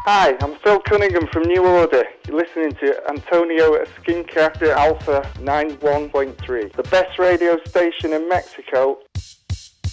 Hi, I'm Phil Cunningham from New Order. You're listening to Antonio Esquinca Alpha 91.3, the best radio station in Mexico.